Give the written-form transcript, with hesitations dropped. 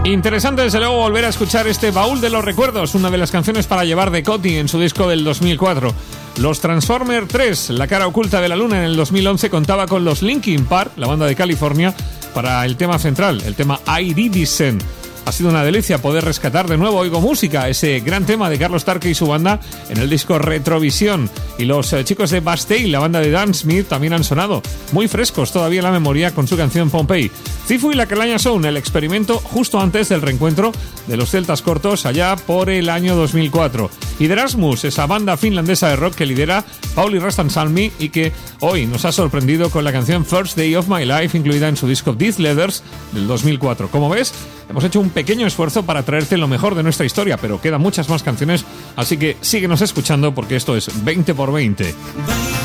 Interesante desde luego volver a escuchar este baúl de los recuerdos, una de las canciones para llevar de Coti en su disco del 2004. Los Transformers 3, la cara oculta de la luna, en el 2011 contaba con los Linkin Park, la banda de California, para el tema central, el tema Iridescent. Ha sido una delicia poder rescatar de nuevo Oigo Música, ese gran tema de Carlos Tarque y su banda en el disco Retrovisión. Y los chicos de Bastille, la banda de Dan Smith, también han sonado muy frescos todavía en la memoria con su canción Pompeii. Cifu y la Calaña Sound, el experimento justo antes del reencuentro de los Celtas Cortos allá por el año 2004. Y The Erasmus, esa banda finlandesa de rock que lidera Pauli Rastansalmi y que hoy nos ha sorprendido con la canción First Day of My Life, incluida en su disco These Leathers del 2004. Como ves, hemos hecho un pequeño esfuerzo para traerte lo mejor de nuestra historia, pero quedan muchas más canciones, así que síguenos escuchando porque esto es 20 por 20.